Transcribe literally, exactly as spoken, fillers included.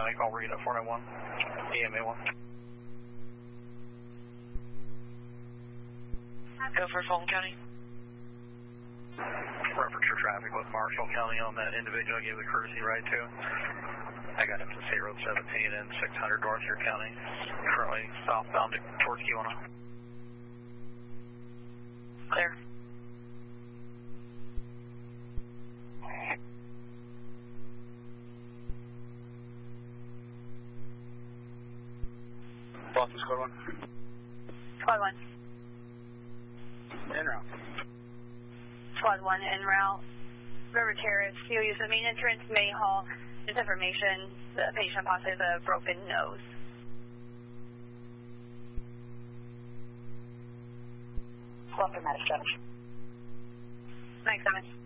County, call read at four nine one, E M A one. Go for Fulton County. Reference your traffic with Marshall County on that individual I gave the courtesy ride to. I got him to State Road seventeen and six hundred Dorchester County, currently southbound towards Keweenaw. Clear. Boston Squad one. Squad one. En route. Squad one en route. River Terrace, fuel use of main entrance, May Hall. This information, the patient possibly has a broken nose. Welcome, Madam Judge. Thanks, Simon.